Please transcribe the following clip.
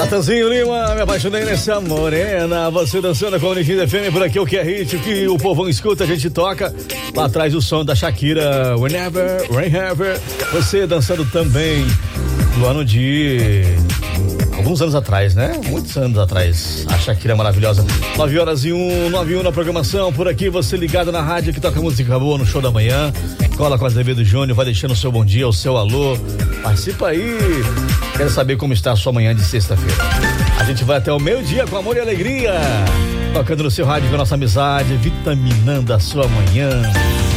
Natanzinho Lima, me apaixonei nessa morena. Você dançando com a Unigida FM, por aqui o que é hit, o que o povão escuta, a gente toca. Lá atrás o som da Shakira, Whenever. Você dançando também no ano de alguns anos atrás, né? Muitos anos atrás. A Shakira é maravilhosa. 9h01 na programação. Por aqui você ligado na rádio que toca música boa no show da manhã. Cola com Azevedo Júnior, vai deixando o seu bom dia, o seu alô. Participa aí. Quero saber como está a sua manhã de sexta-feira. A gente vai até o meio-dia com amor e alegria. Tocando no seu rádio com a nossa amizade, vitaminando a sua manhã.